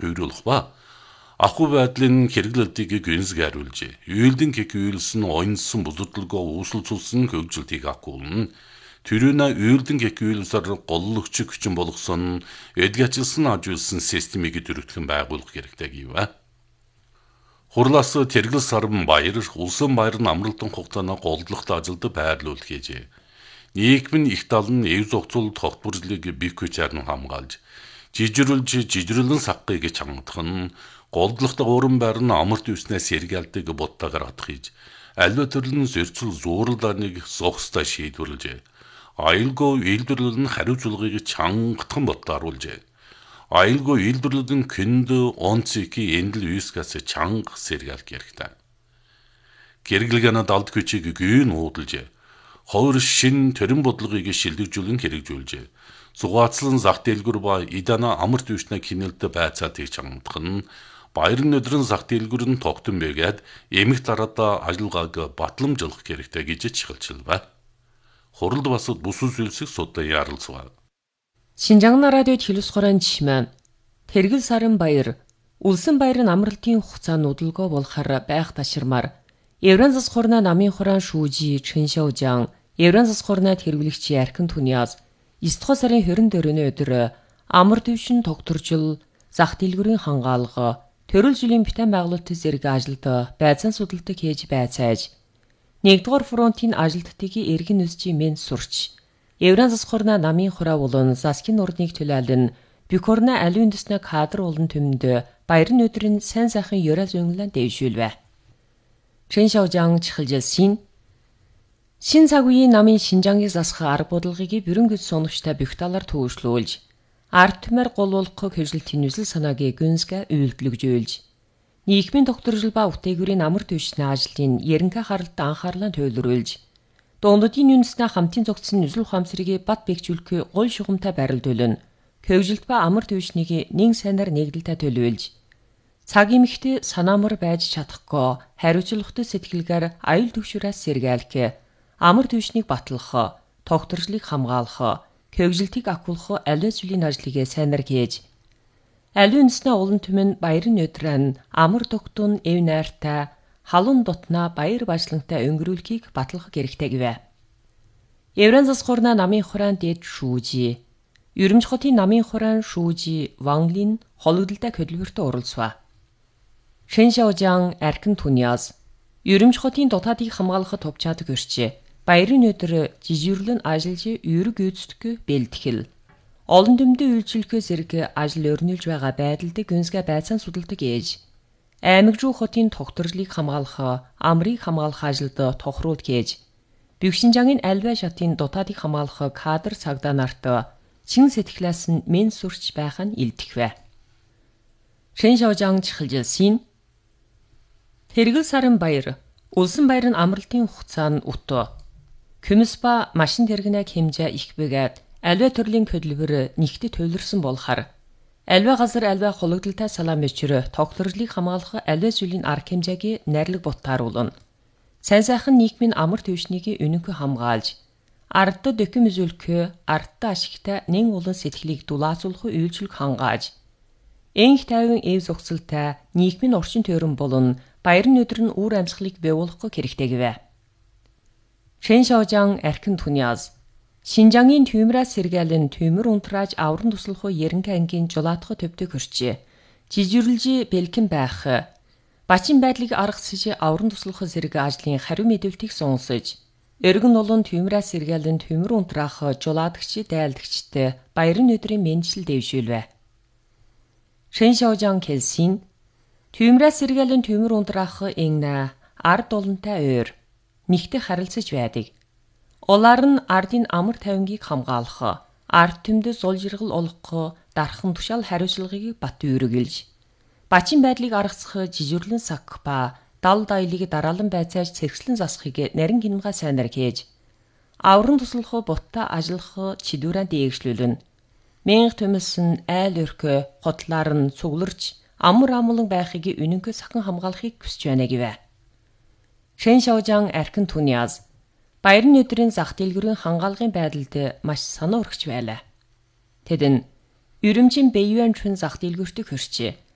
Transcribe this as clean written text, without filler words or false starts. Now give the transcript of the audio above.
хувируулах ба ахгүй байдлын хэрэглэлтийг гүнзгий хариулжээ. Үйлдэн кекүүлсэн ойнсон бүлэрлэгөө үүсэлцүүлсэн хөгжилтийг акуулна. Тэрүүнэ үйлдэн кекүүлсээр голлогч хүчин болгосон эдгэжсэн ажуулсан системийг дөрөвтгөн байгуулах хэрэгтэй гэв. Хурлаас Тэргэл Саран Баяр, Улсын Баяр амралтын хугацааны голдлогт ажилд байрлуулах гэжээ. Нийгмийн их тал нь эв зохицол тогтворлыг бих хүчээр нь хамгаалж, жижирлэн сахгыг чангадах нь голдлогт ууран байрны амарт үснээс сэргээлдэг буттагаар хатах хийж, аливаа төрлийн зөрчил зууралдааныг зогстой шийдвэрлэжээ. Аюулгүй үйлдвэрлэл нь хариуцлагыг чангадах буттааруулжээ. Аюулгүй үйлдвэрлэлийн këнд онцики эндэл үйскээс чанга сэргээлх хэрэгтэй. Гэргэлгэнэ далд хүчийг гүйн уудалжээ. Ховор шин төрийн бодлогыг шилжүүлэн хэрэгжүүлжээ. Зугаацлан зах дэлгүр ба идана амарт үйснэ хинэлдэ байцаатыг чангадах нь Баярын өдрийн зах дэлгүр нь тогтсон байгаад эмх дараада ажиллагааг батламжуулах хэрэгтэй гэж чиглэлжээ. Хуралд бас бус зүйлсийг судлан ярилцсан. Шинжаан радиод хэлсгорон жишмэн Тэргэл Саран Баяр Улсын Баярын амралтын хугацааны удалгоо болохоор байх таширмаар Евран засхурна намын хураан шүүжи Чэншаожан Евран засхурна тэргүүлэгчи Архин Түниас 9 сарын 24-ний өдөр амар дэвшин тогтворжил зах дэлгүүрийн хангаалга төрөл жилийн битэн байгуулалтын зэрэг ажилд байцаан судалдаг хийж байцааж 1-р фронтын ажилтдыг эргэн үсжи мен сурч Евран засхурна намын хураа болон заскин урдныг төлөөлөн Бюкорна аливын төснө кадр болон төмөнд Баярын өдрийн сайн сайхан ёроо зөнгөлөн дэвшүүлвэ. Чэншаожан чихэлжэлсин Шин цаг үеийн намын Шинжааныг засах арга бодлогыг бүрэн гэж соновчтой бюхталаар төвөшлүүлж, ард түмээр голуулах хэвшилтийн нүсэл санааг гүнзгий үйлдэлгжүүлж, нийгмийн тогтворжил ба үтээгүүрийн амар дэвшний ажлын ерөнхий харалт анхаарлаа төвлөрүүлж, дундадын үндэснээ хамтын зогтсон нүсэл ухаамсрыг бат бэхжүүлэх гол шугамтай барилдуулна, хэвжилт ба амар дэвшнийг нэг сайнаар нэгдэлтэй төлөвлөж, цаг эмхтэй санаамар байж чадахгүй хариуцлагатай сэтгэлгээр аюул төвшөөс сэргээлэх, амар дэвшнийг батлах, тогтворжлыг хамгаалах, хэвжилтийг акуулах аливаа зүйлийн ажлыг сайнаар хийж, аливаа үндэснээ улан түмэн Баярын өдрийн амар тогтун эв найртай халуун дотна баяр башлантай өнгөрүүлэхийг батлах хэрэгтэй гэвэ. Евран засхурна намын хураан дэд шүүжи Ерөмж хотын намын хураан шүүжи Ванлин хологдолтой хөдөлмөртөд оролцов. Чэншаожан Архин Түниас Ерөмж хотын дотаадыг хамгаалахад товчаад гэрчээ. Баярын өдөр жижирлэн ажиллаж ерөг гүйцэтгэх бэлтгэл. Олон төмдөө үйлчлэхээ зэрэг ажил өрнүүлж байгаа байдалд гүнзгий байцаан судалдаг ээж. Аймагжуу хотын тогтворжлыг хамгаалах, амрыг хамгаалах ажилд тохируулд гэж. Бюхшинжангийн альваа шатын дотаадыг хамгаалах кадр цагдаа нарт чин сэтгэлээс нь мен сурч байх нь илтгэвэ. Чэншаожан чихэлжэлсин Тэргэл Саран Баяр Улсын Баярын амралтын хугацаанд утга Күмс ба машин тэргэнэг хэмжээ их бэгээд аливаа төрлийн хөдөлгөөр нэгт төлөрсөн болохоор аливаа газар аливаа хологдолтой салаам өчрө тогтворжлыг хамгаалах аливаа зүйлийн арга хэмжээг найрлаг бутааруулна. Сайн сайхан нийгмийн амар дэвшнийг өнөнхөө хамгаалж ардд дөкөм үзүүлэх ардтай ашигтай нэн улан сэтгэлийг дулаацуулах үйлчлэг хангааж энх тайван эв зохицолтой нийгмийн орчин тойрон болон Баярын өдөр нь үр амьсгалыг бийуулах хэрэгтэй гэвэ. Чэншаожан Архин Түниас Шинжаангийн түймрээс сэргээлэн түймэр унтрааж авран туслах ерөнхий ангийн жулаатах төвдөг хөрчээ. Жижирлж бэлхэн байх. Бачин байдлыг аргасж авран туслах зэрэг ажлын хариу мэдүүлтийг сонсож, эргэн олон түймрээс сэргээлэн түймэр унтраах жулаадагч дайлдагчтай Баярын өдрийн мэндчил дэвшүүлвэ. Чэншаожан Кэлсин Түймрээс сэргээлэн түймэр унтраах эгнэ ард олонтой ойр нэгтэй харилцаж байдаг. Улаар нь ардын амар тайвангийг хамгаалах, ард түмдээ зул жиргэл олгох, дархан тушаал хариуцлагыг бат үүргэлж, бачин байдлыг аргасах жижирлэн сак ба дал дайлыг дараалан байцааж цэрэгслэн засахыг нарийн гинмга сайнаар хийж, авран туслах бутта ажиллах чидүүрэн дээгшлүүлэн, мянга төмөлсөн айл өрхөө хотлаар нь цугларч, амар амгалан байхыг үнэнхөө сахан хамгаалахыг хүсэж байна гэвэ. Чэншаожан Архин Түниас Баярын өдрийн зах дэлгүүрийн хангаалгын байдалд маш санаа өргөж байлаа. Тэд нь Ерөмжийн Бэйвэн чүн зах дэлгүүртөг хөрчээ.